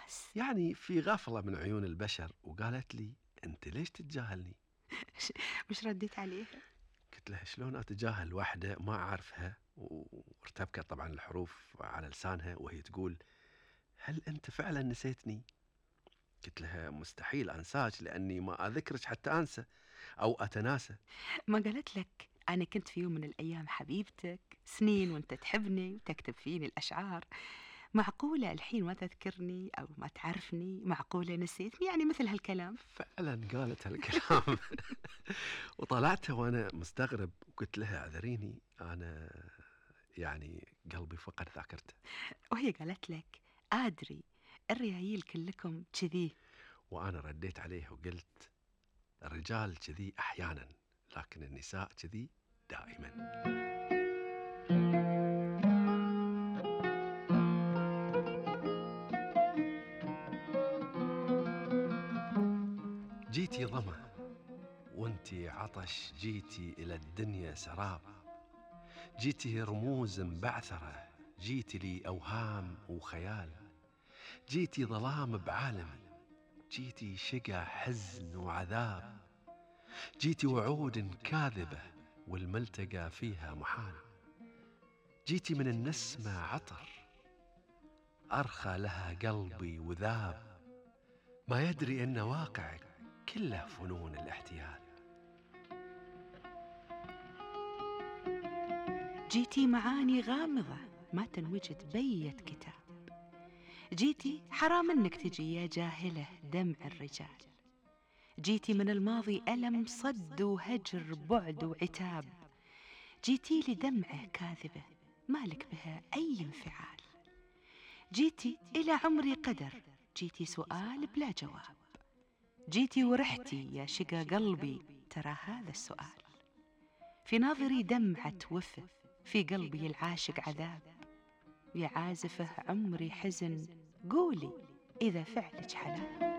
الناس. يعني في غفلة من عيون البشر، وقالت لي أنت ليش تتجاهلني؟ مش رديت عليها؟ قلت لها شلون أتجاهل واحدة ما أعرفها وارتبكت طبعا الحروف على لسانها وهي تقول هل أنت فعلا نسيتني؟ قلت لها مستحيل أنساك لأني ما أذكرك حتى أنسى أو أتناسى. ما قالت لك أنا كنت في يوم من الأيام حبيبتك سنين وأنت تحبني وتكتب فيني الأشعار؟ معقولة الحين ما تذكرني أو ما تعرفني؟ معقولة نسيتني؟ يعني مثل هالكلام. فعلا قالت هالكلام. وطلعتها وأنا مستغرب وقلت لها اعذريني أنا يعني قلبي فقد ذاكرته. وهي قالت لك أدري الريايل كلكم كذي. وأنا رديت عليه وقلت الرجال كذي أحيانا لكن النساء كذي دائما. جيتي ظما وانتي عطش، جيتي إلى الدنيا سراب، جيتي رموز مبعثرة، جيتي لي أوهام وخيال، جيتي ظلام بعالمي، جيتي شقى حزن وعذاب، جيتي وعود كاذبة والملتقى فيها محال، جيتي من النسمة عطر أرخى لها قلبي وذاب، ما يدري أن واقعك كله فنون الاحتيال. جيتي معاني غامضة ما تنوجد بية كتاب، جيتي حرام انك تجي يا جاهلة دمع الرجال، جيتي من الماضي ألم صد وهجر بعد وعتاب، جيتي لدمعة كاذبة مالك بها أي انفعال، جيتي إلى عمري قدر، جيتي سؤال بلا جواب، جيتي ورحتي يا شقا قلبي ترى هذا السؤال، في ناظري دمعة وفة في قلبي العاشق عذاب، يا عازفة عمري حزن قولي إذا فعلك حلال.